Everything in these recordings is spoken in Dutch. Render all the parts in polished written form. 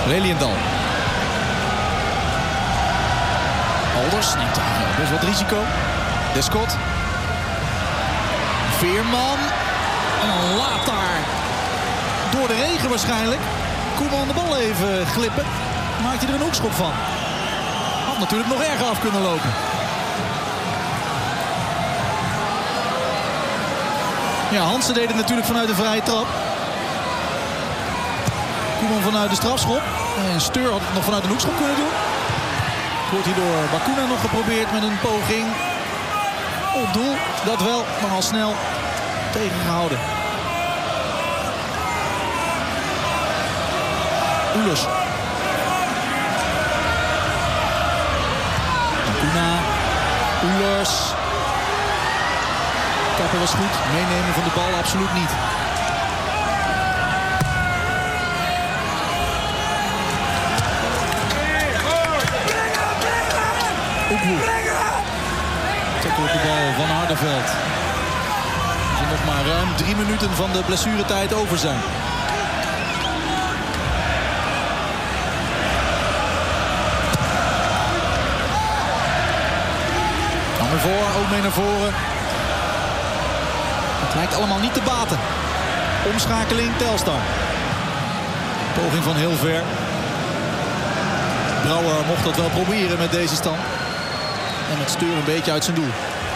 Leliendal. Alders neemt daar best wat risico. Descott. Veerman. En dan laat daar door de regen waarschijnlijk Koeman de bal even glippen. Maakt hij er een hoekschop van. Had natuurlijk nog erger af kunnen lopen. Ja, Hansen deed het natuurlijk vanuit de vrije trap. Koeman vanuit de strafschop. En Steur had het nog vanuit een hoekschop kunnen doen. Wordt hier door Bacuna nog geprobeerd met een poging. Op doel, dat wel, maar al snel tegengehouden. Oelers. Bacuna. Oelers. Kapper was goed. Meenemen van de bal absoluut niet. Oekwoe. Tackle op de bal van Hardenveld. Als er nog maar ruim 3 minuten van de blessuretijd over zijn. Dan weer voor, ook mee naar voren. Het lijkt allemaal niet te baten. Omschakeling Telstar. Poging van heel ver. Brouwer mocht dat wel proberen met deze stand. En met Steur een beetje uit zijn doel.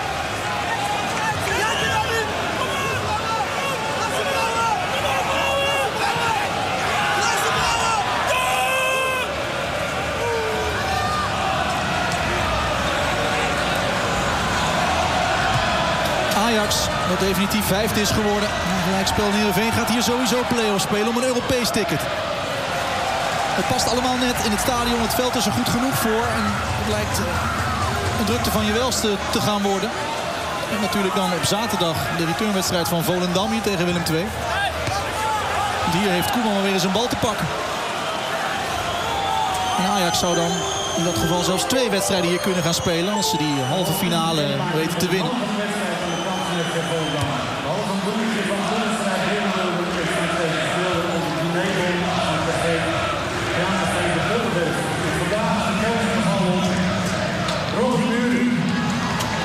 Ajax, dat definitief 5e is geworden. Gelijkspel in Heerenveen gaat hier sowieso play-off spelen om een Europees ticket. Het past allemaal net in het stadion. Het veld is er goed genoeg voor. En het lijkt een drukte van je welste te gaan worden. En natuurlijk dan op zaterdag de returnwedstrijd van Volendam hier tegen Willem II. Want hier heeft Koeman alweer eens een bal te pakken. En Ajax zou dan in dat geval zelfs 2 wedstrijden hier kunnen gaan spelen. Als ze die halve finale weten te winnen.